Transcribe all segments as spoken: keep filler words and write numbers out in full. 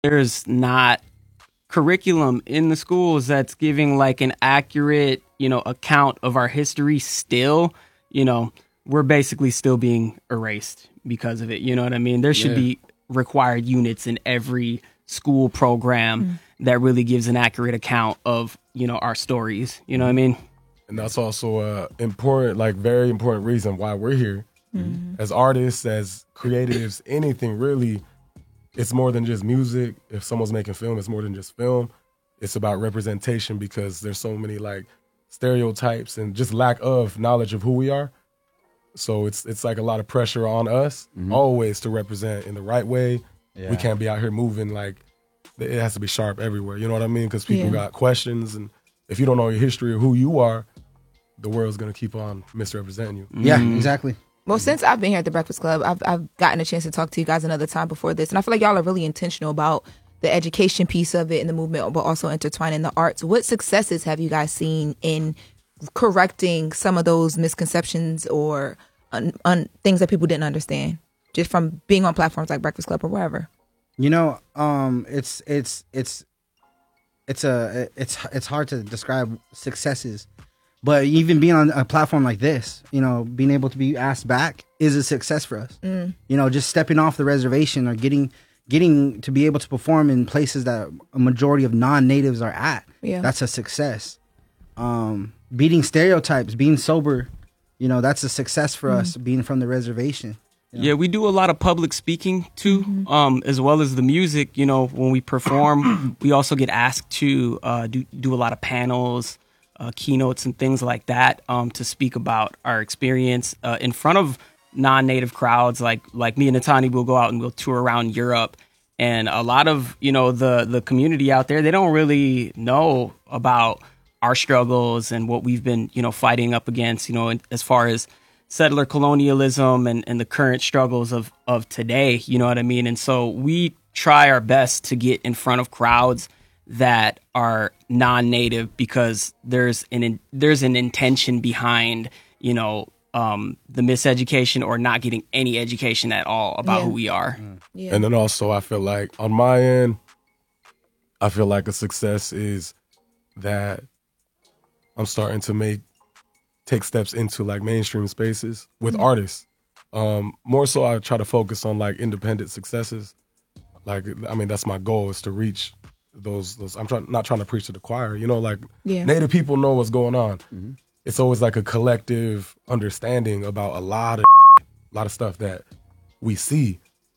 there's not curriculum in the schools that's giving like an accurate, you know, account of our history still, you know, we're basically still being erased because of it. You know what I mean? There should yeah. be required units in every school program mm. that really gives an accurate account of, you know, our stories. You know what I mean? And that's also a important, like very important reason why we're here. Mm-hmm. As artists, as creatives, anything really, it's more than just music. If someone's making film, it's more than just film. It's about representation because there's so many like stereotypes and just lack of knowledge of who we are. So it's it's like a lot of pressure on us mm-hmm. always to represent in the right way. Yeah. We can't be out here moving like, it has to be sharp everywhere. You know what I mean? Because people yeah. got questions, and if you don't know your history or who you are, the world's going to keep on misrepresenting you. Yeah, mm-hmm. exactly. Well, since I've been here at the Breakfast Club, I've I've gotten a chance to talk to you guys another time before this, and I feel like y'all are really intentional about the education piece of it and the movement, but also intertwining the arts. What successes have you guys seen in correcting some of those misconceptions or un, un, things that people didn't understand, just from being on platforms like Breakfast Club or wherever? You know, um, it's it's it's it's a it's it's hard to describe successes. But even being on a platform like this, you know, being able to be asked back is a success for us. Mm. You know, just stepping off the reservation or getting getting to be able to perform in places that a majority of non-natives are at. Yeah. That's a success. Um, beating stereotypes, being sober, you know, that's a success for mm. us, being from the reservation. You know? Yeah, we do a lot of public speaking too, mm-hmm. um, as well as the music. You know, when we perform, we also get asked to uh, do, do a lot of panels, Uh, keynotes and things like that um, to speak about our experience uh, in front of non-native crowds. Like like me and Natani will go out and we'll tour around Europe, and a lot of you know the the community out there, they don't really know about our struggles and what we've been you know fighting up against. You know, as far as settler colonialism and, and the current struggles of of today. You know what I mean? And so we try our best to get in front of crowds that are non-native because there's an in, there's an intention behind you know um, the miseducation or not getting any education at all about yeah. who we are. Mm. Yeah. And then also I feel like on my end, I feel like a success is that I'm starting to make take steps into like mainstream spaces with mm-hmm. artists. Um, more so, I try to focus on like independent successes. Like I mean, that's my goal is to reach. Those, those I'm trying not trying to preach to the choir, you know, like yeah. Native people know what's going on. Mm-hmm. It's always like a collective understanding about a lot of a lot of stuff that we see.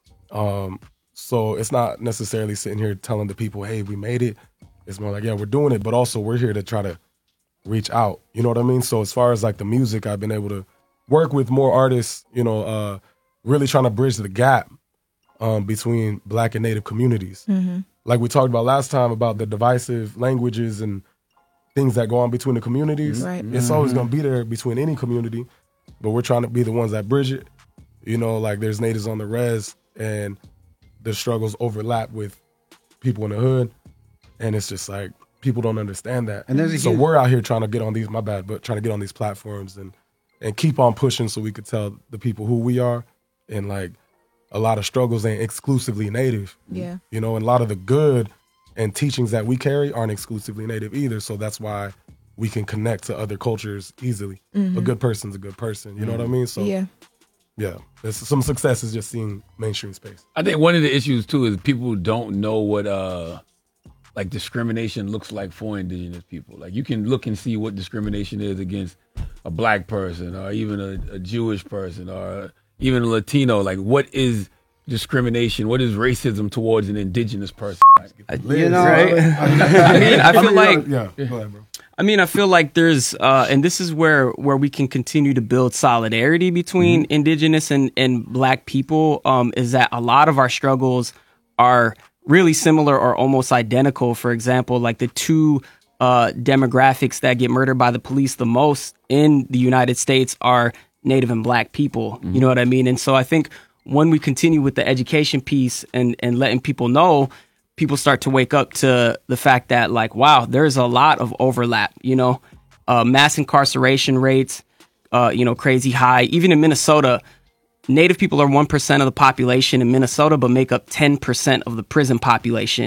Um, so it's not necessarily sitting here telling the people, hey, we made it. It's more like, yeah, we're doing it, but also we're here to try to reach out. You know what I mean? So as far as like the music, I've been able to work with more artists, you know, uh, really trying to bridge the gap um, between Black and Native communities. Mm-hmm. Like we talked about last time about the divisive languages and things that go on between the communities. Right. It's mm-hmm. always going to be there between any community, but we're trying to be the ones that bridge it. You know, like there's natives on the res and the struggles overlap with people in the hood. And it's just like, people don't understand that. And there's a so huge... we're out here trying to get on these, my bad, but trying to get on these platforms and, and keep on pushing so we could tell the people who we are. And like, a lot of struggles ain't exclusively Native. Yeah. You know, and a lot of the good and teachings that we carry aren't exclusively Native either. So that's why we can connect to other cultures easily. Mm-hmm. A good person's a good person. You mm-hmm. know what I mean? So yeah. Yeah. There's some success is just seeing mainstream space. I think one of the issues too is people don't know what uh like discrimination looks like for indigenous people. Like you can look and see what discrimination is against a Black person or even a, a Jewish person or even a Latino. Like what is discrimination? What is racism towards an indigenous person? You know, right? I mean, I feel like, yeah, go ahead, bro. I mean, I feel like there's, uh, and this is where, where we can continue to build solidarity between mm-hmm. indigenous and, and Black people, um, is that a lot of our struggles are really similar or almost identical. For example, like the two uh, demographics that get murdered by the police the most in the United States are Native and Black people. Mm-hmm. You know what I mean? And so I think when we continue with the education piece and, and letting people know, people start to wake up to the fact that like, wow, there's a lot of overlap, you know, uh, mass incarceration rates, uh, you know, crazy high. Even in Minnesota, Native people are one percent of the population in Minnesota, but make up ten percent of the prison population.